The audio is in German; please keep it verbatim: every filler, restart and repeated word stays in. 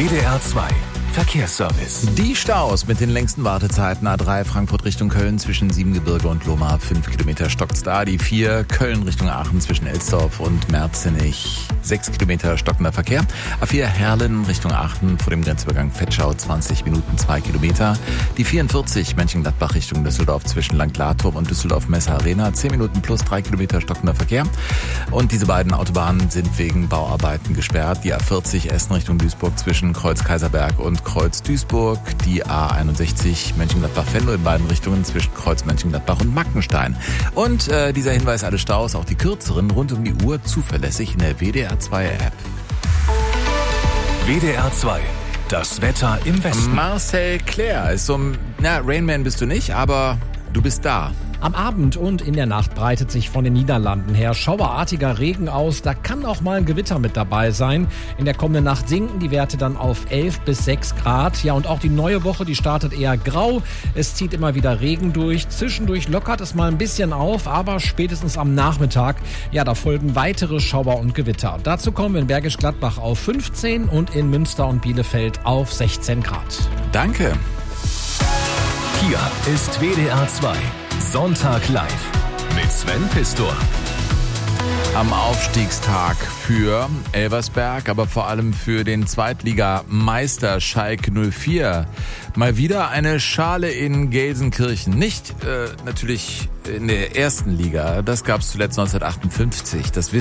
W D R zwei Verkehrsservice. Die Staus mit den längsten Wartezeiten. A drei Frankfurt Richtung Köln zwischen Siebengebirge und Lohmar. Fünf Kilometer stockt's da. Die vier Köln Richtung Aachen zwischen Elsdorf und Merzenich. Sechs Kilometer stockender Verkehr. A vier Herrlen Richtung Aachen vor dem Grenzübergang Vetschau. zwanzig Minuten, zwei Kilometer. Die vierundvierzig Mönchengladbach Richtung Düsseldorf zwischen Langlatorm und Düsseldorf Messe Arena. zehn Minuten plus drei Kilometer stockender Verkehr. Und diese beiden Autobahnen sind wegen Bauarbeiten gesperrt. Die A vierzig Essen Richtung Duisburg zwischen Kreuz Kaiserberg und Kreuz Duisburg, die A einundsechzig Mönchengladbach-Venlo in beiden Richtungen zwischen Kreuz Mönchengladbach und Mackenstein. Und äh, dieser Hinweis, alle Staus, auch die kürzeren, rund um die Uhr zuverlässig in der W D R zwei App. W D R zwei, das Wetter im Westen. Marcel Claire ist so ein, na, Rainman bist du nicht, aber du bist da. Am Abend und in der Nacht breitet sich von den Niederlanden her schauerartiger Regen aus. Da kann auch mal ein Gewitter mit dabei sein. In der kommenden Nacht sinken die Werte dann auf elf bis sechs Grad. Ja, und auch die neue Woche, die startet eher grau. Es zieht immer wieder Regen durch. Zwischendurch lockert es mal ein bisschen auf, aber spätestens am Nachmittag, ja, da folgen weitere Schauer und Gewitter. Dazu kommen wir in Bergisch Gladbach auf fünfzehn und in Münster und Bielefeld auf sechzehn Grad. Danke. Hier ist W D R zwei. Sonntag live mit Sven Pistor. Am Aufstiegstag für Elversberg, aber vor allem für den Zweitligameister Schalke null vier. Mal wieder eine Schale in Gelsenkirchen. Nicht äh, natürlich in der ersten Liga, das gab es zuletzt neunzehnhundertachtundfünfzig. Das